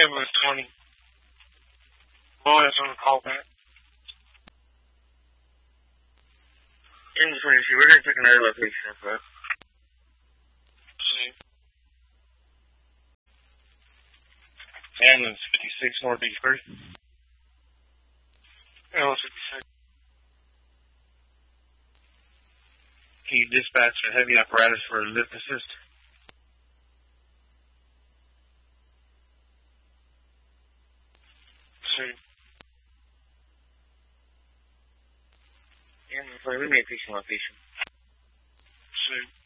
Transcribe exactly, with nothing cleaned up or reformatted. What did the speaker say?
ambulance twenty. Boys on the call back. Ambulance twenty, we're going to take another location, bro. See. Ambulance fifty-six Northeast First. Ambulance fifty-six. Can you dispatch a heavy apparatus for a lift assist? See. Ambulance, eliminate patient location. See.